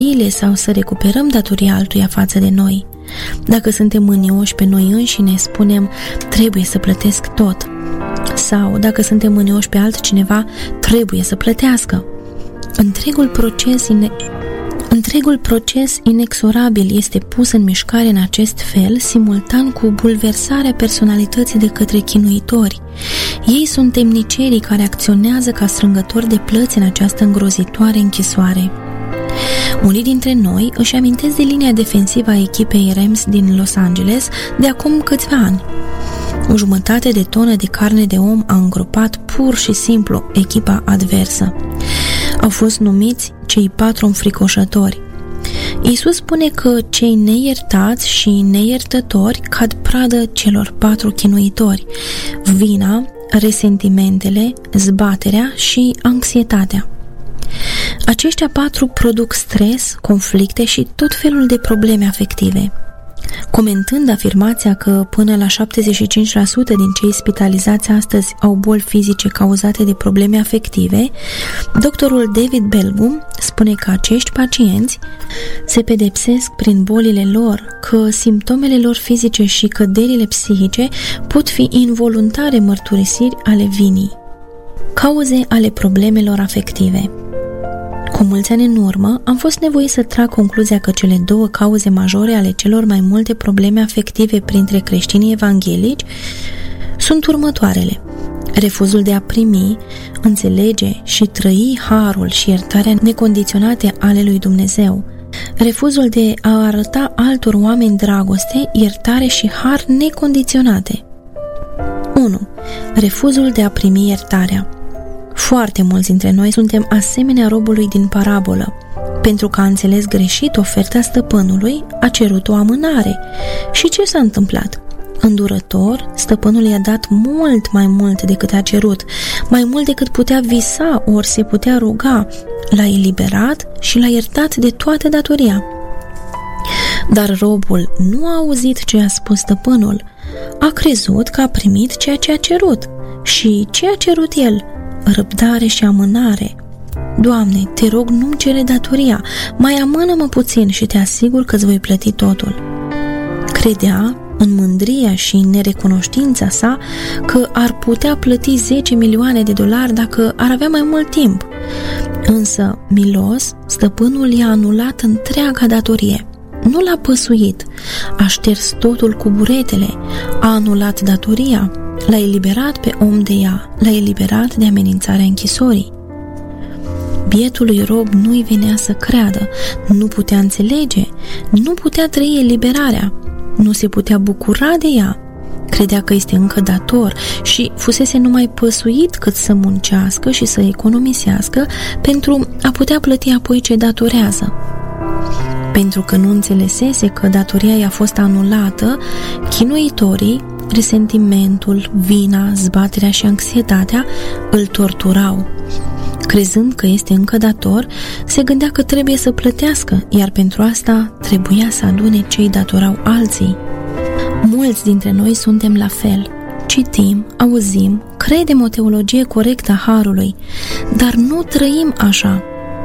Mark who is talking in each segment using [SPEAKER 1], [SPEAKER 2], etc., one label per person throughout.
[SPEAKER 1] sau să recuperăm datoria altuia față de noi. Dacă suntem mânioși pe noi înșine, spunem, trebuie să plătesc tot. Sau, dacă suntem mânioși pe altcineva, trebuie să plătească. Întregul proces inexorabil este pus în mișcare în acest fel, simultan cu bulversarea personalității de către chinuitori. Ei sunt temnicerii care acționează ca strângători de plăți în această îngrozitoare închisoare. Unii dintre noi își amintesc de linia defensivă a echipei Rams din Los Angeles de acum câțiva ani. O jumătate de tonă de carne de om a îngropat pur și simplu echipa adversă. Au fost numiți cei 4 înfricoșători. Iisus spune că cei neiertați și neiertători cad pradă celor 4 chinuitori: vina, resentimentele, zbaterea și anxietatea. Aceștia 4 produc stres, conflicte și tot felul de probleme afective. Comentând afirmația că până la 75% din cei spitalizați astăzi au boli fizice cauzate de probleme afective, doctorul David Belgum spune că acești pacienți se pedepsesc prin bolile lor, că simptomele lor fizice și căderile psihice pot fi involuntare mărturisiri ale vinii. Cauze ale problemelor afective. Cu mulți ani în urmă, am fost nevoit să trag concluzia că cele 2 cauze majore ale celor mai multe probleme afective printre creștinii evanghelici sunt următoarele: refuzul de a primi, înțelege și trăi harul și iertarea necondiționate ale lui Dumnezeu, refuzul de a arăta altor oameni dragoste, iertare și har necondiționate. 1. Refuzul de a primi iertarea. Foarte mulți dintre noi suntem asemenea robului din parabolă. Pentru că a înțeles greșit oferta stăpânului, a cerut o amânare. Și ce s-a întâmplat? Îndurător, stăpânul i-a dat mult mai mult decât a cerut, mai mult decât putea visa ori se putea ruga. L-a eliberat și l-a iertat de toată datoria. Dar robul nu a auzit ce a spus stăpânul. A crezut că a primit ceea ce a cerut. Și ce a cerut el? Răbdare și amânare. Doamne, te rog, nu-mi cere datoria, mai amână-mă puțin și te asigur că îți voi plăti totul. Credea, în mândria și în nerecunoștința sa, că ar putea plăti 10 milioane de dolari dacă ar avea mai mult timp. Însă, milos, stăpânul i-a anulat întreaga datorie. Nu l-a păsuit, a șters totul cu buretele, a anulat datoria, l-a eliberat pe om de ea, l-a eliberat de amenințarea închisorii. Bietului rob nu-i venea să creadă, nu putea înțelege, nu putea trăi eliberarea, nu se putea bucura de ea. Credea că este încă dator și fusese numai păsuit cât să muncească și să economisească pentru a putea plăti apoi ce datorează. Pentru că nu înțelesese că datoria i-a fost anulată, chinuitorii, resentimentul, vina, zbaterea și anxietatea îl torturau. Crezând că este încă dator, se gândea că trebuie să plătească, iar pentru asta trebuia să adune ce îi datorau alții. Mulți dintre noi suntem la fel. Citim, auzim, credem o teologie corectă a harului, dar nu trăim așa.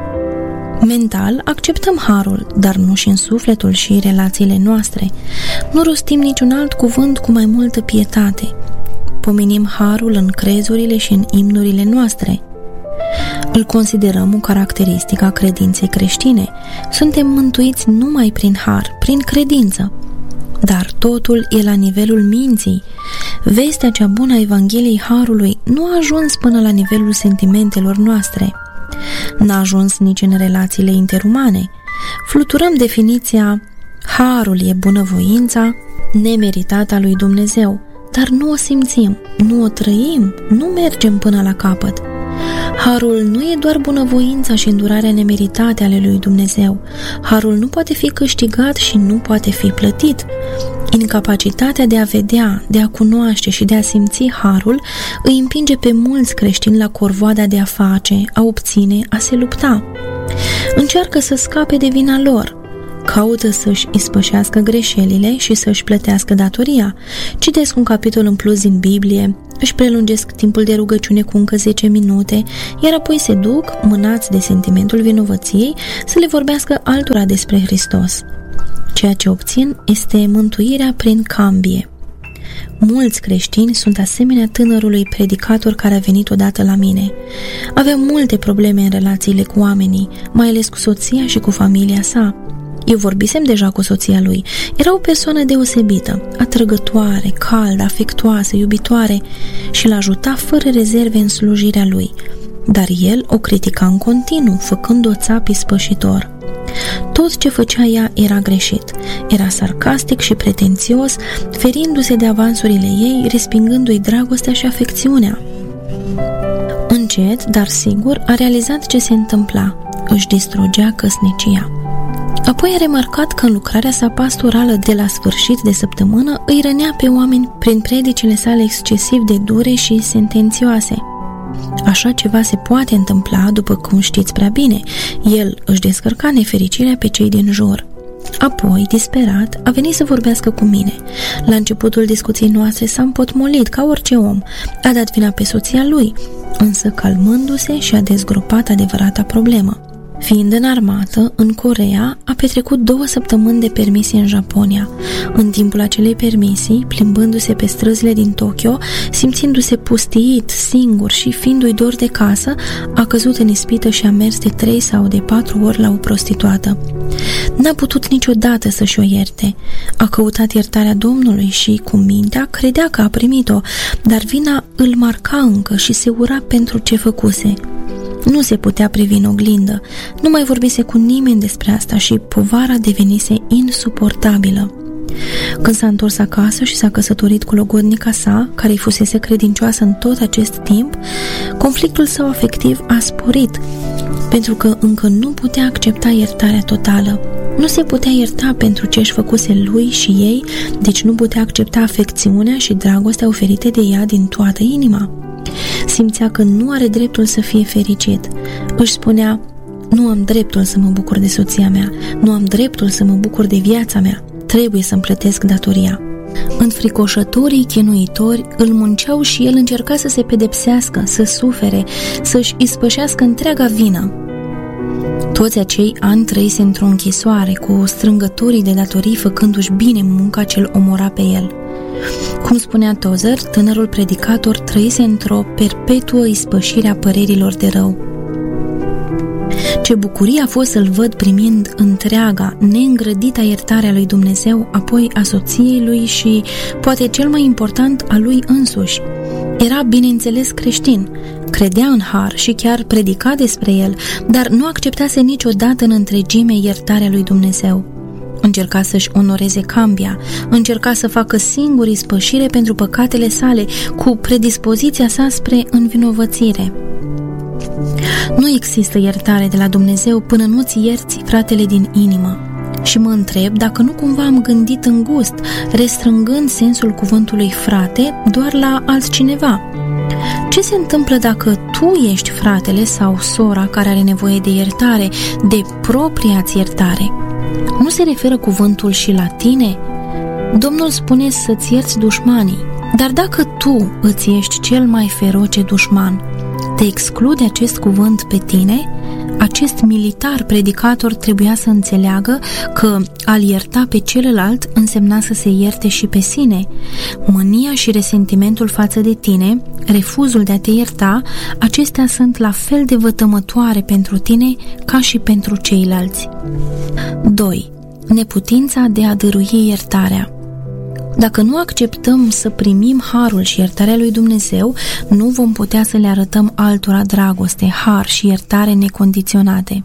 [SPEAKER 1] Mental acceptăm harul, dar nu și în sufletul și relațiile noastre. Nu rostim niciun alt cuvânt cu mai multă pietate. Pomenim harul în crezurile și în imnurile noastre. Îl considerăm o caracteristică a credinței creștine. Suntem mântuiți numai prin har, prin credință. Dar totul e la nivelul minții. Vestea cea bună a Evangheliei Harului nu a ajuns până la nivelul sentimentelor noastre. N-a ajuns nici în relațiile interumane. Fluturăm definiția harul e bunăvoința nemeritată a lui Dumnezeu, dar nu o simțim, nu o trăim, nu mergem până la capăt. Harul nu e doar bunăvoința și îndurarea nemeritate ale lui Dumnezeu. Harul nu poate fi câștigat și nu poate fi plătit. Incapacitatea de a vedea, de a cunoaște și de a simți harul îi împinge pe mulți creștini la corvoada de a face, a obține, a se lupta. Încearcă să scape de vina lor. Caută să-și ispășească greșelile și să-și plătească datoria. Citesc un capitol în plus din Biblie, își prelungesc timpul de rugăciune cu încă 10 minute, iar apoi se duc, mânați de sentimentul vinovăției, să le vorbească altora despre Hristos. Ceea ce obțin este mântuirea prin cambie. Mulți creștini sunt asemenea tânărului predicator care a venit odată la mine. Avea multe probleme în relațiile cu oamenii, mai ales cu soția și cu familia sa. Eu vorbisem deja cu soția lui. Era o persoană deosebită, atrăgătoare, caldă, afectuoasă, iubitoare și l-ajuta fără rezerve în slujirea lui. Dar el o critica în continuu, făcând-o țap ispășitor. Tot ce făcea ea era greșit. Era sarcastic și pretențios, ferindu-se de avansurile ei, respingându-i dragostea și afecțiunea. Încet, dar sigur, a realizat ce se întâmpla. Își distrugea căsnicia. Apoi a remarcat că în lucrarea sa pastorală de la sfârșit de săptămână îi rănea pe oameni prin predicile sale excesiv de dure și sentențioase. Așa ceva se poate întâmpla, după cum știți prea bine. El își descărca nefericirea pe cei din jur. Apoi, disperat, a venit să vorbească cu mine. La începutul discuției noastre s-a împotmolit ca orice om. A dat vina pe soția lui, însă calmându-se și-a dezgropat adevărata problemă. Fiind în armată, în Coreea, a petrecut 2 săptămâni de permisii în Japonia. În timpul acelei permisii, plimbându-se pe străzile din Tokyo, simțindu-se pustiit, singur și fiindu-i dor de casă, a căzut în ispită și a mers de 3 sau de 4 ori la o prostituată. N-a putut niciodată să-și o ierte. A căutat iertarea Domnului și, cu mintea, credea că a primit-o, dar vina îl marca încă și se ura pentru ce făcuse. Nu se putea privi în oglindă, nu mai vorbise cu nimeni despre asta și povara devenise insuportabilă. Când s-a întors acasă și s-a căsătorit cu logodnica sa, care îi fusese credincioasă în tot acest timp, conflictul său afectiv a sporit, pentru că încă nu putea accepta iertarea totală. Nu se putea ierta pentru ce își făcuse lui și ei, deci nu putea accepta afecțiunea și dragostea oferite de ea din toată inima. Simțea că nu are dreptul să fie fericit. Își spunea: nu am dreptul să mă bucur de soția mea, nu am dreptul să mă bucur de viața mea, trebuie să-mi plătesc datoria. Înfricoșătorii chinuitori îl munceau și el încerca să se pedepsească, să sufere, să-și ispășească întreaga vină. Toți acei ani trăise într-o închisoare, cu strângătorii de datorii făcându-și bine munca ce-l omora pe el. Cum spunea Tozer, tânărul predicator trăise într-o perpetuă ispășire a părerilor de rău. Ce bucurie a fost să-l văd primind întreaga, neîngrădita iertare a lui Dumnezeu, apoi a soției lui și, poate cel mai important, a lui însuși. Era, bineînțeles, creștin, credea în har și chiar predica despre el, dar nu acceptase niciodată în întregime iertarea lui Dumnezeu. Încerca să-și onoreze cambia, încerca să facă singur ispășire pentru păcatele sale, cu predispoziția sa spre învinovățire. Nu există iertare de la Dumnezeu până nu-ți ierți fratele din inimă. Și mă întreb dacă nu cumva am gândit îngust, restrângând sensul cuvântului frate doar la altcineva. Ce se întâmplă dacă tu ești fratele sau sora care are nevoie de iertare, de propria-ți iertare? Nu se referă cuvântul și la tine? Domnul spune să-ți ierți dușmanii, dar dacă tu îți ești cel mai feroce dușman, te exclude acest cuvânt pe tine? Acest militar predicator trebuia să înțeleagă că a-l ierta pe celălalt însemna să se ierte și pe sine. Mânia și resentimentul față de tine, refuzul de a te ierta, acestea sunt la fel de vătămătoare pentru tine ca și pentru ceilalți. 2. Neputința de a dărui iertarea. Dacă nu acceptăm să primim harul și iertarea lui Dumnezeu, nu vom putea să le arătăm altora dragoste, har și iertare necondiționate.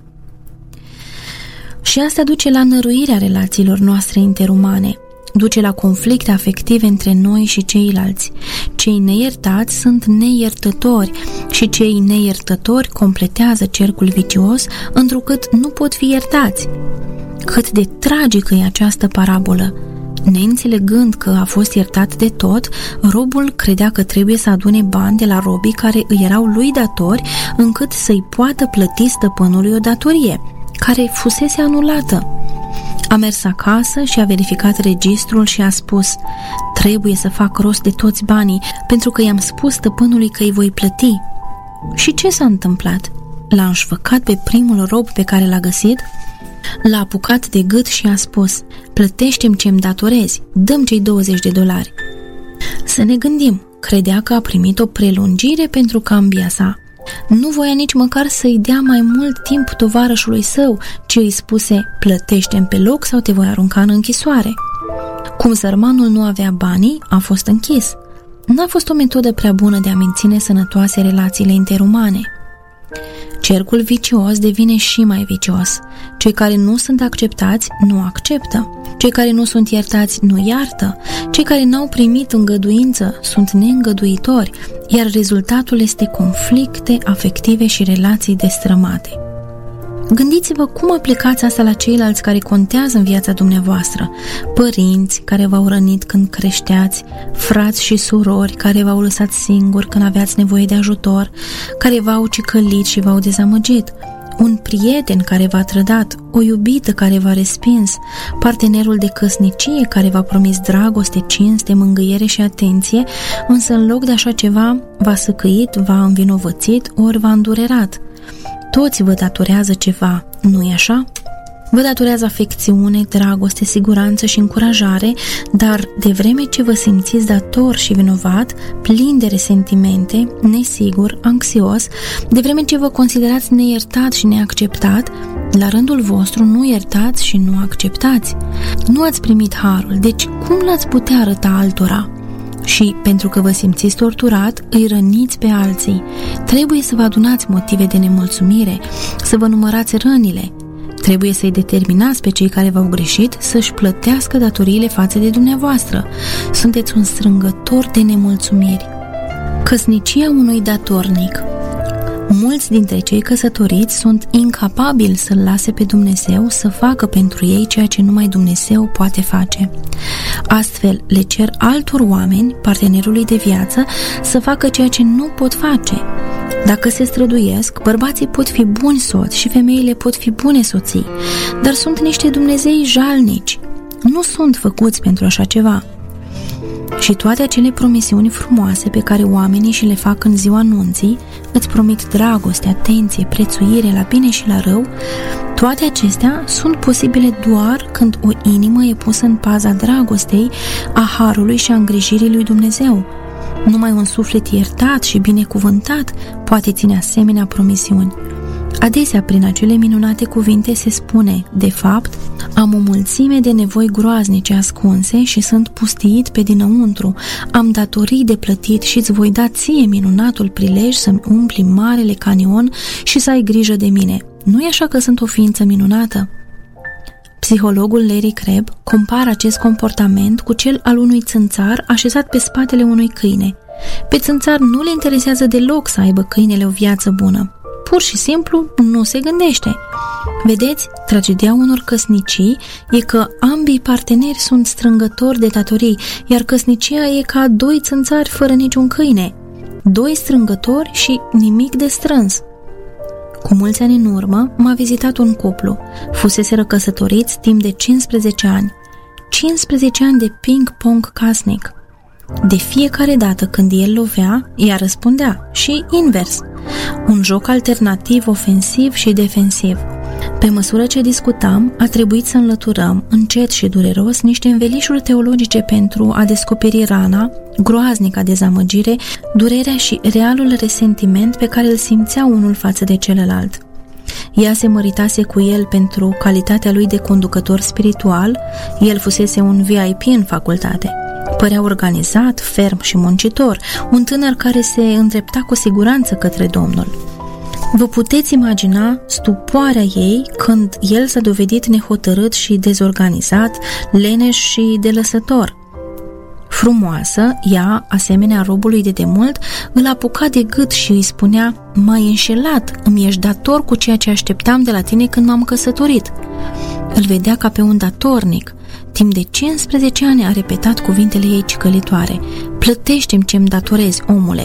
[SPEAKER 1] Și asta duce la năruirea relațiilor noastre interumane, duce la conflicte afective între noi și ceilalți. Cei neiertați sunt neiertători și cei neiertători completează cercul vicios, întrucât nu pot fi iertați. Cât de tragică e această parabolă! Neînțelegând că a fost iertat de tot, robul credea că trebuie să adune bani de la robii care îi erau lui datori, încât să-i poată plăti stăpânului o datorie, care fusese anulată. A mers acasă și a verificat registrul și a spus: Trebuie să fac rost de toți banii, pentru că i-am spus stăpânului că îi voi plăti. Și ce s-a întâmplat? L-a înșfăcat pe primul rob pe care l-a găsit? L-a apucat de gât și a spus: plătește-mi ce-mi datorezi, dă-mi cei $20. Să ne gândim, credea că a primit o prelungire pentru cambia sa. Nu voia nici măcar să-i dea mai mult timp tovarășului său, ci îi spuse: plătește-mi pe loc sau te voi arunca în închisoare. Cum sărmanul nu avea banii, a fost închis. N-a fost o metodă prea bună de a menține sănătoase relațiile interumane. Cercul vicios devine și mai vicios. Cei care nu sunt acceptați nu acceptă. Cei care nu sunt iertați nu iartă. Cei care n-au primit îngăduință sunt neîngăduitori, iar rezultatul este conflicte afective și relații destrămate. Gândiți-vă cum aplicați asta la ceilalți care contează în viața dumneavoastră: părinți care v-au rănit când creșteați, frați și surori care v-au lăsat singuri când aveați nevoie de ajutor, care v-au cicălit și v-au dezamăgit, un prieten care v-a trădat, o iubită care v-a respins, partenerul de căsnicie care v-a promis dragoste, cinste, mângâiere și atenție, însă în loc de așa ceva v-a săcăit, v-a învinovățit ori v-a îndurerat. Toți vă datorează ceva, nu-i așa? Vă datorează afecțiune, dragoste, siguranță și încurajare, dar de vreme ce vă simțiți dator și vinovat, plin de resentimente, nesigur, anxios, de vreme ce vă considerați neiertat și neacceptat, la rândul vostru nu iertați și nu acceptați. Nu ați primit harul, deci cum l-ați putea arăta altora? Și, pentru că vă simțiți torturat, îi răniți pe alții. Trebuie să vă adunați motive de nemulțumire, să vă numărați rănile. Trebuie să-i determinați pe cei care v-au greșit să-și plătească datoriile față de dumneavoastră. Sunteți un strângător de nemulțumiri. Căsnicia unui datornic. Mulți dintre cei căsătoriți sunt incapabili să-L lase pe Dumnezeu să facă pentru ei ceea ce numai Dumnezeu poate face. Astfel, le cer altor oameni, partenerului de viață, să facă ceea ce nu pot face. Dacă se străduiesc, bărbații pot fi buni soți și femeile pot fi bune soții, dar sunt niște Dumnezei jalnici. Nu sunt făcuți pentru așa ceva. Și toate acele promisiuni frumoase pe care oamenii și le fac în ziua nunții, îți promit dragoste, atenție, prețuire la bine și la rău, toate acestea sunt posibile doar când o inimă e pusă în paza dragostei, a harului și a îngrijirii lui Dumnezeu. Numai un suflet iertat și binecuvântat poate ține asemenea promisiuni. Adesea, prin acele minunate cuvinte se spune: de fapt, am o mulțime de nevoi groaznice ascunse și sunt pustiit pe dinăuntru, am datorii de plătit și îți voi da ție minunatul prilej să-mi umpli marele canion și să ai grijă de mine. Nu-i așa că sunt o ființă minunată? Psihologul Larry Crabb compară acest comportament cu cel al unui țânțar așezat pe spatele unui câine. Pe țânțar nu le interesează deloc să aibă câinele o viață bună. Pur și simplu nu se gândește. Vedeți, tragedia unor căsnicii e că ambii parteneri sunt strângători de datorii, iar căsnicia e ca doi țânțari fără niciun câine. Doi strângători și nimic de strâns. Cu mulți ani în urmă m-a vizitat un cuplu. Fuseseră căsătoriți timp de 15 ani. 15 ani de ping-pong casnic. De fiecare dată când el lovea, ea răspundea și invers. Un joc alternativ, ofensiv și defensiv. Pe măsură ce discutam, a trebuit să înlăturăm, încet și dureros, niște învelișuri teologice pentru a descoperi rana, groaznica dezamăgire, durerea și realul resentiment pe care îl simțea unul față de celălalt. Ea se măritase cu el pentru calitatea lui de conducător spiritual, el fusese un VIP în facultate. Părea organizat, ferm și muncitor, un tânăr care se îndrepta cu siguranță către Domnul. Vă puteți imagina stupoarea ei când el s-a dovedit nehotărât și dezorganizat, leneș și delăsător. Frumoasă, ea, asemenea robului de demult, îl apuca de gât și îi spunea: m-ai înșelat, îmi ești dator cu ceea ce așteptam de la tine când m-am căsătorit. Îl vedea ca pe un datornic. Timp de 15 ani a repetat cuvintele ei cicălitoare: plătește-mi ce-mi datorezi, omule.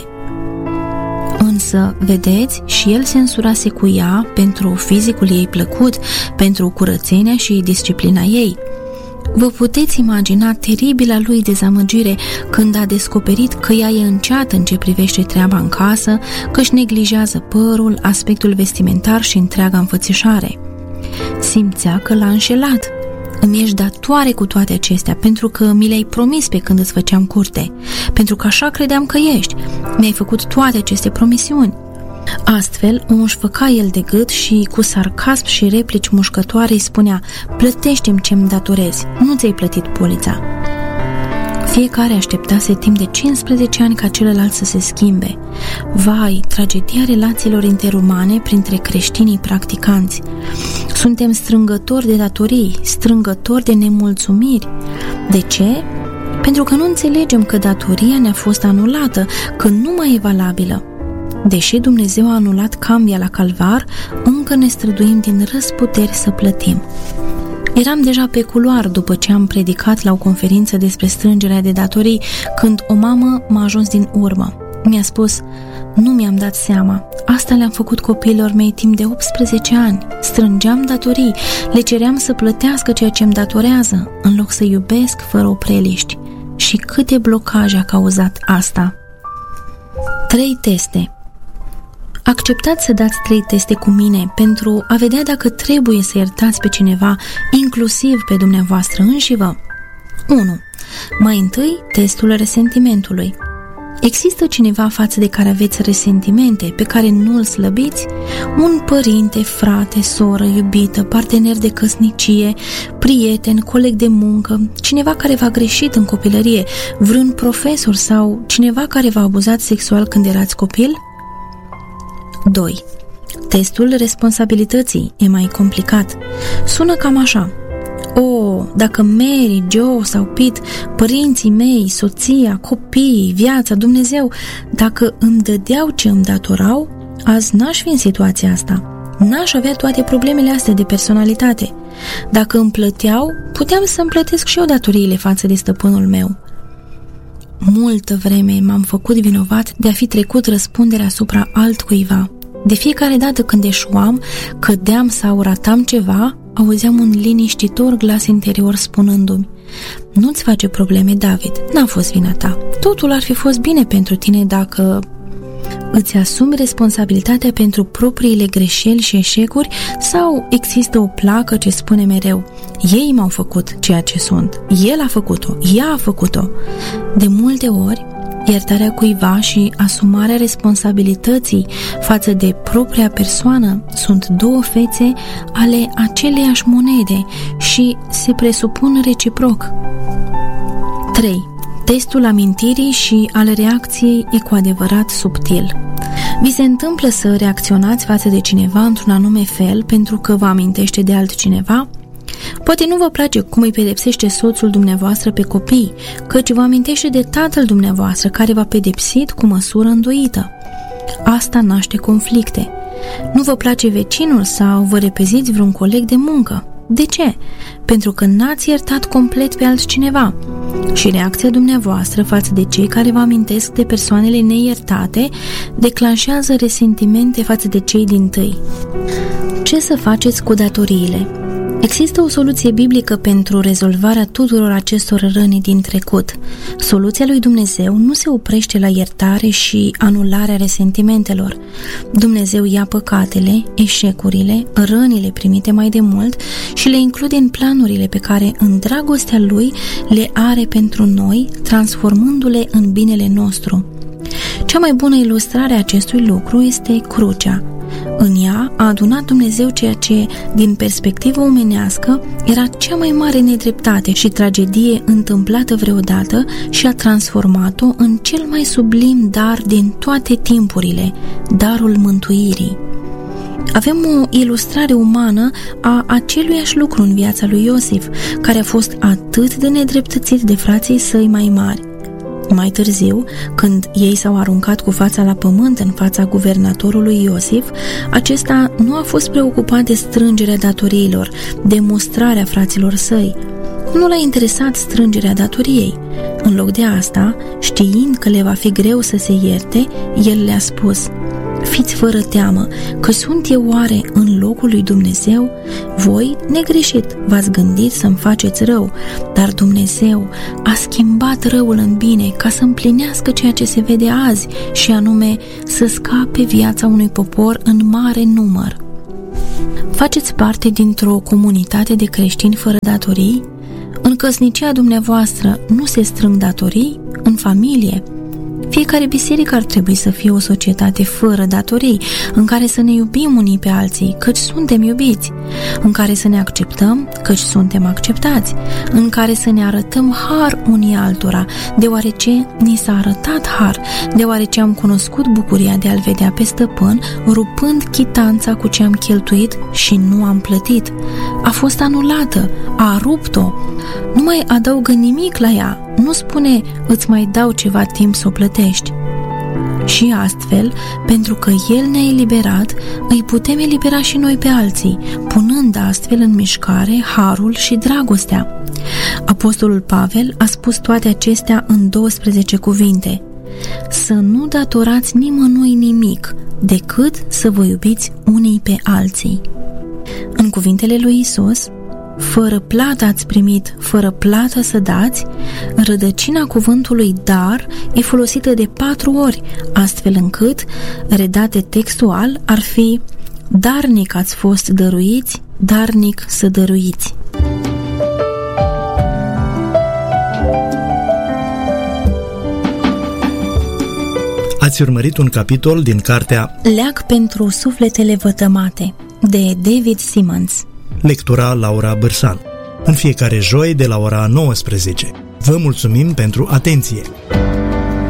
[SPEAKER 1] Însă, vedeți, și el se însurase cu ea pentru fizicul ei plăcut, pentru curățenia și disciplina ei. Vă puteți imagina teribila lui dezamăgire când a descoperit că ea e înceată în ce privește treaba în casă, că își neglijează părul, aspectul vestimentar și întreaga înfățișare. Simțea că l-a înșelat. Îmi ești datoare cu toate acestea, pentru că mi le-ai promis pe când îți făceam curte, pentru că așa credeam că ești. Mi-ai făcut toate aceste promisiuni. Astfel o înșfăca el de gât și cu sarcasm și replici mușcătoare îi spunea: plătește-mi ce-mi datorezi, nu ți-ai plătit polița. Fiecare așteptase timp de 15 ani ca celălalt să se schimbe. Vai, tragedia relațiilor interumane printre creștinii practicanți. Suntem strângători de datorii, strângători de nemulțumiri. De ce? Pentru că nu înțelegem că datoria ne-a fost anulată, că nu mai e valabilă. Deși Dumnezeu a anulat cambia la Calvar, încă ne străduim din răzputeri să plătim. Eram deja pe culoar după ce am predicat la o conferință despre strângerea de datorii, când o mamă m-a ajuns din urmă. Mi-a spus: nu mi-am dat seama, asta le-am făcut copiilor mei timp de 18 ani. Strângeam datorii, le ceream să plătească ceea ce îmi datorează, în loc să iubesc fără opreliști. Și câte blocaje a cauzat asta! 3 teste. Acceptați să dați 3 teste cu mine pentru a vedea dacă trebuie să iertați pe cineva, inclusiv pe dumneavoastră înșivă. 1. Mai întâi, testul resentimentului. Există cineva față de care aveți resentimente, pe care nu îl slăbiți? Un părinte, frate, soră, iubită, partener de căsnicie, prieten, coleg de muncă, cineva care v-a greșit în copilărie, vreun profesor sau cineva care v-a abuzat sexual când erați copil? 2. Testul responsabilității e mai complicat. Sună cam așa: dacă Mary, Joe sau Pete, părinții mei, soția, copiii, viața, Dumnezeu, dacă îmi dădeau ce îmi datorau, azi n-aș fi în situația asta. N-aș avea toate problemele astea de personalitate. Dacă îmi plăteau, puteam să-mi plătesc și eu datoriile față de stăpânul meu. Multă vreme m-am făcut vinovat de a fi trecut răspunderea asupra altcuiva. De fiecare dată când eșuam, cădeam sau ratam ceva, auzeam un liniștitor glas interior spunându-mi: nu-ți face probleme, David, n-a fost vina ta. Totul ar fi fost bine pentru tine dacă îți asumi responsabilitatea pentru propriile greșeli și eșecuri, sau există o placă ce spune mereu: ei m-au făcut ceea ce sunt, el a făcut-o, ea a făcut-o. De multe ori, iertarea cuiva și asumarea responsabilității față de propria persoană sunt 2 fețe ale aceleiași monede și se presupun reciproc. 3. Testul amintirii și al reacției e cu adevărat subtil. Vi se întâmplă să reacționați față de cineva într-un anume fel pentru că vă amintește de altcineva? Poate nu vă place cum îi pedepsește soțul dumneavoastră pe copii, căci vă amintește de tatăl dumneavoastră care v-a pedepsit cu măsură îndoită. Asta naște conflicte. Nu vă place vecinul sau vă repeziți vreun coleg de muncă. De ce? Pentru că n-ați iertat complet pe altcineva. Și reacția dumneavoastră față de cei care vă amintesc de persoanele neiertate declanșează resentimente față de cei dintâi. Ce să faceți cu datoriile? Există o soluție biblică pentru rezolvarea tuturor acestor răni din trecut. Soluția lui Dumnezeu nu se oprește la iertare și anularea resentimentelor. Dumnezeu ia păcatele, eșecurile, rănile primite mai de mult și le include în planurile pe care, în dragostea Lui, le are pentru noi, transformându-le în binele nostru. Cea mai bună ilustrare a acestui lucru este crucea. În ea a adunat Dumnezeu ceea ce, din perspectivă omenească, era cea mai mare nedreptate și tragedie întâmplată vreodată și a transformat-o în cel mai sublim dar din toate timpurile, darul mântuirii. Avem o ilustrare umană a aceluiași lucru în viața lui Iosif, care a fost atât de nedreptățit de frații săi mai mari. Mai târziu, când ei s-au aruncat cu fața la pământ în fața guvernatorului Iosif, acesta nu a fost preocupat de strângerea datoriilor, de mustrarea fraților săi. Nu l-a interesat strângerea datoriei. În loc de asta, știind că le va fi greu să se ierte, el le-a spus: fiți fără teamă, că sunt eu oare în locul lui Dumnezeu? Voi, negreșit, v-ați gândit să-mi faceți rău, dar Dumnezeu a schimbat răul în bine ca să împlinească ceea ce se vede azi, și anume să scape viața unui popor în mare număr. Faceți parte dintr-o comunitate de creștini fără datorii? În căsnicia dumneavoastră nu se strâng datorii? În familie? Fiecare biserică ar trebui să fie o societate fără datorii, în care să ne iubim unii pe alții, căci suntem iubiți, în care să ne acceptăm, căci suntem acceptați, în care să ne arătăm har unii altora, deoarece ni s-a arătat har, deoarece am cunoscut bucuria de a-L vedea pe stăpân, rupând chitanța cu ce am cheltuit și nu am plătit. A fost anulată, a rupt-o, nu mai adaugă nimic la ea, nu spune îți mai dau ceva timp să o plătești. Și astfel, pentru că El ne-a eliberat, îi putem elibera și noi pe alții, punând astfel în mișcare harul și dragostea. Apostolul Pavel a spus toate acestea în 12 cuvinte: să nu datorați nimănui nimic, decât să vă iubiți unii pe alții. În cuvintele lui Isus, fără plată ați primit, fără plată să dați, rădăcina cuvântului dar e folosită de 4 ori, astfel încât, redate textual, ar fi: darnic ați fost dăruiți, darnic să dăruiți.
[SPEAKER 2] Ați urmărit un capitol din cartea
[SPEAKER 1] Leac pentru sufletele vătămate, de David Simmons.
[SPEAKER 2] Lectura Laura Bârsan. În fiecare joi de la ora 19. Vă mulțumim pentru atenție!